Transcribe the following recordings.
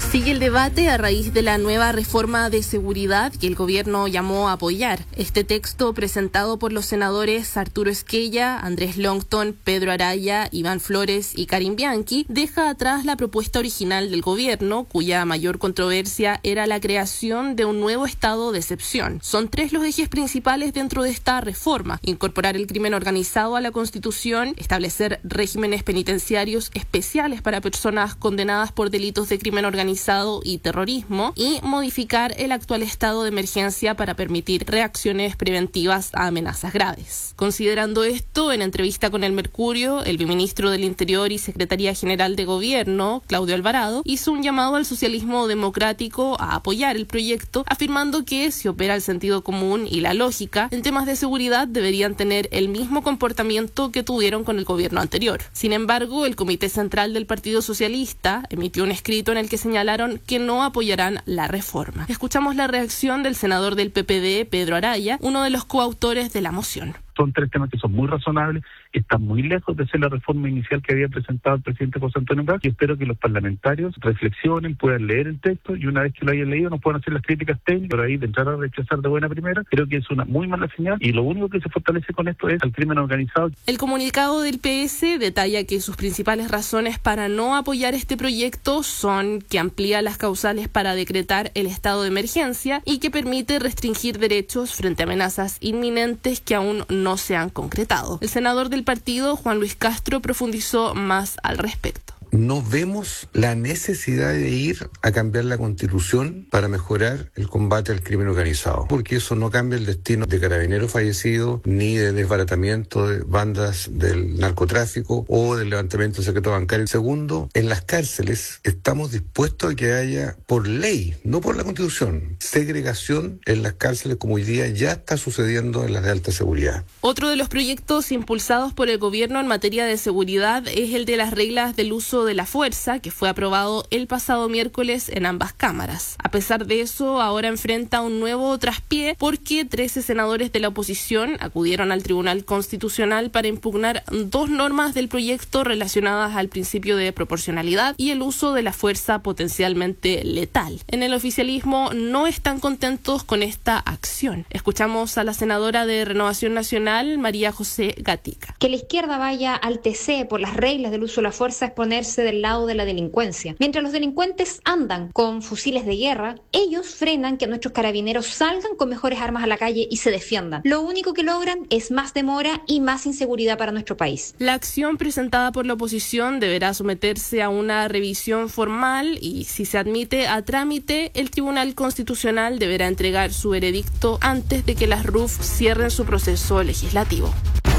Sigue el debate a raíz de la nueva reforma de seguridad que el gobierno llamó a apoyar. Este texto, presentado por los senadores Arturo Esquella, Andrés Longton, Pedro Araya, Iván Flores y Karim Bianchi, deja atrás la propuesta original del gobierno, cuya mayor controversia era la creación de un nuevo estado de excepción. Son 3 los ejes principales dentro de esta reforma: incorporar el crimen organizado a la Constitución, establecer regímenes penitenciarios especiales para personas condenadas por delitos de crimen organizado y terrorismo, y modificar el actual estado de emergencia para permitir reacciones preventivas a amenazas graves. Considerando esto, en entrevista con El Mercurio, el viceministro del Interior y Secretaría General de Gobierno, Claudio Alvarado, hizo un llamado al socialismo democrático a apoyar el proyecto, afirmando que si opera el sentido común y la lógica, en temas de seguridad deberían tener el mismo comportamiento que tuvieron con el gobierno anterior. Sin embargo, el Comité Central del Partido Socialista emitió un escrito en el que señalaron que no apoyarán la reforma. Escuchamos la reacción del senador del PPD, Pedro Araya, uno de los coautores de la moción. Son 3 temas que son muy razonables, están muy lejos de ser la reforma inicial que había presentado el presidente José Antonio Cast, y espero que los parlamentarios reflexionen, puedan leer el texto, y una vez que lo hayan leído nos puedan hacer las críticas técnicas. Por ahí, de entrar a rechazar de buena primera, creo que es una muy mala señal, y lo único que se fortalece con esto es el crimen organizado. El comunicado del PS detalla que sus principales razones para no apoyar este proyecto son que amplía las causales para decretar el estado de emergencia y que permite restringir derechos frente a amenazas inminentes que aún no se han concretado. El senador del partido, Juan Luis Castro, profundizó más al respecto. No vemos la necesidad de ir a cambiar la Constitución para mejorar el combate al crimen organizado, porque eso no cambia el destino de carabineros fallecidos, ni de desbaratamiento de bandas del narcotráfico o del levantamiento de secreto bancario. Segundo, en las cárceles estamos dispuestos a que haya, por ley, no por la Constitución, segregación en las cárceles, como hoy día ya está sucediendo en las de alta seguridad. Otro de los proyectos impulsados por el gobierno en materia de seguridad es el de las reglas del uso de la fuerza, que fue aprobado el pasado miércoles en ambas cámaras. A pesar de eso, ahora enfrenta un nuevo traspié porque 13 senadores de la oposición acudieron al Tribunal Constitucional para impugnar 2 normas del proyecto relacionadas al principio de proporcionalidad y el uso de la fuerza potencialmente letal. En el oficialismo no están contentos con esta acción. Escuchamos a la senadora de Renovación Nacional, María José Gatica. Que la izquierda vaya al TC por las reglas del uso de la fuerza es ponerse del lado de la delincuencia. Mientras los delincuentes andan con fusiles de guerra, ellos frenan que nuestros carabineros salgan con mejores armas a la calle y se defiendan. Lo único que logran es más demora y más inseguridad para nuestro país. La acción presentada por la oposición deberá someterse a una revisión formal y, si se admite a trámite, el Tribunal Constitucional deberá entregar su veredicto antes de que las RUF cierren su proceso legislativo.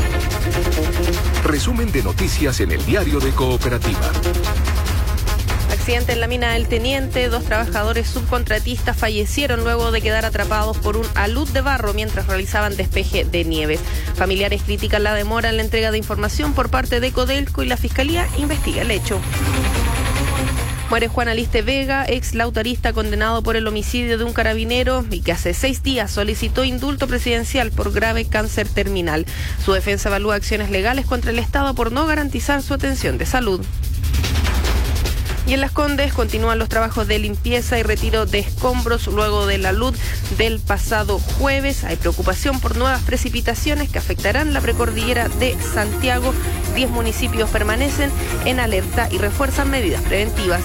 Resumen de noticias en el Diario de Cooperativa. Accidente en la mina del Teniente. 2 trabajadores subcontratistas fallecieron luego de quedar atrapados por un alud de barro mientras realizaban despeje de nieve. Familiares critican la demora en la entrega de información por parte de Codelco y la Fiscalía investiga el hecho. Muere Juan Aliste Vega, ex lautarista condenado por el homicidio de un carabinero y que hace 6 días solicitó indulto presidencial por grave cáncer terminal. Su defensa evalúa acciones legales contra el Estado por no garantizar su atención de salud. Y en Las Condes continúan los trabajos de limpieza y retiro de escombros luego de la luz del pasado jueves. Hay preocupación por nuevas precipitaciones que afectarán la precordillera de Santiago. 10 municipios permanecen en alerta y refuerzan medidas preventivas.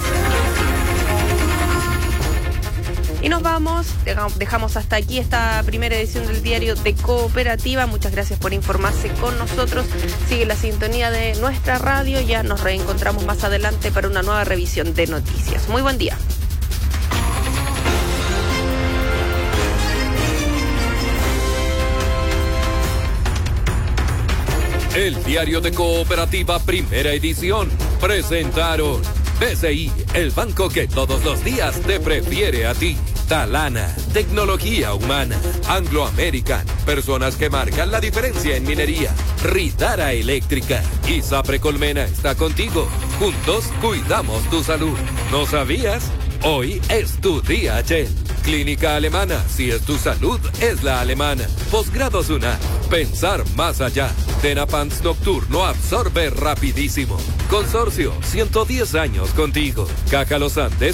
Y nos vamos, dejamos hasta aquí esta primera edición del Diario de Cooperativa. Muchas gracias por informarse con nosotros. Sigue la sintonía de nuestra radio. Ya nos reencontramos más adelante para una nueva revisión de noticias. Muy buen día. El Diario de Cooperativa, primera edición. Presentaron BCI, el banco que todos los días te prefiere a ti. Talana, tecnología humana. Anglo American, personas que marcan la diferencia en minería. Ritara Eléctrica y Sapre Colmena está contigo. Juntos cuidamos tu salud. ¿No sabías? Hoy es tu día, Shell. Clínica Alemana, si es tu salud, es la alemana. Posgrado Sunar, pensar más allá. Tenapants Nocturno absorbe rapidísimo. Consorcio, 110 años contigo. Caja Los Andes.